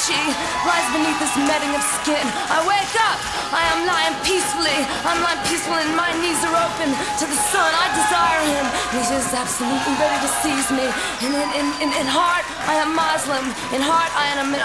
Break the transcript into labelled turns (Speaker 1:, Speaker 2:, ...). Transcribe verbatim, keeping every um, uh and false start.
Speaker 1: she lies beneath this netting of skin. I wake up, I am lying peacefully. I'm lying peacefully and my knees are open to the sun. I desire him. He's just absolutely ready to seize me. And in, in, in, in heart, I am Muslim. In heart, I am an